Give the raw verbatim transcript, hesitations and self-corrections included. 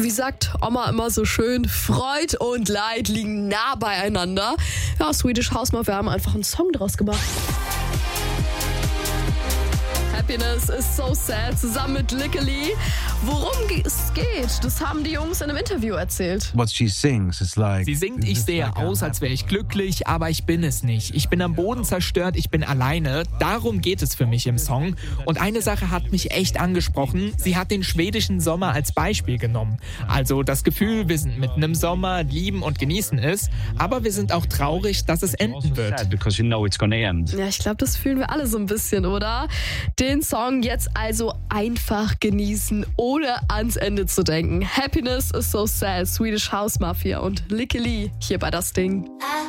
wie sagt Oma immer so schön, Freud und Leid liegen nah beieinander. Ja, Swedish House Mafia haben einfach einen Song draus gemacht. Happiness is so sad, zusammen mit Lickily. Worum es geht, das haben die Jungs in einem Interview erzählt. What she sings, it's like, Sie singt, ich sehe aus, als wäre ich glücklich, aber ich bin es nicht. Ich bin am Boden zerstört, ich bin alleine. Darum geht es für mich im Song. Und eine Sache hat mich echt angesprochen. Sie hat den schwedischen Sommer als Beispiel genommen. Also das Gefühl, wir sind mitten im Sommer, lieben und genießen es. Aber wir sind auch traurig, dass es enden wird. Ja, ich glaube, das fühlen wir alle so ein bisschen, oder? Den Song jetzt also einfach genießen, ohne ans Ende zu denken. Happiness is so sad, Swedish House Mafia und Lickily hier bei Das Ding.